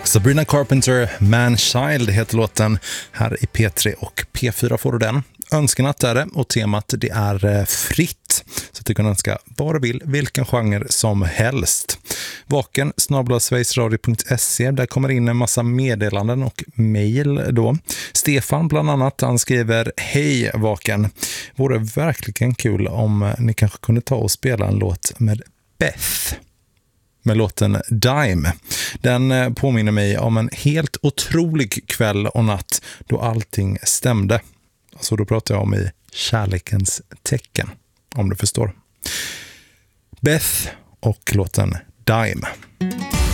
Sabrina Carpenter, Man-Child heter låten här i P3 och P4 får du den. Önskenatt är det och temat det är fritt. Så att du kan önska vad du vill, vilken genre som helst. Vaken @sverigesradio.se, där kommer in en massa meddelanden och mejl då. Stefan bland annat, han skriver: Hej Vaken, vore verkligen kul om ni kanske kunde ta och spela en låt med Beth. Med låten Dime. Den påminner mig om en helt otrolig kväll och natt då allting stämde. Alltså då pratar jag om i kärlekens tecken, om du förstår. Beth och låten Dime.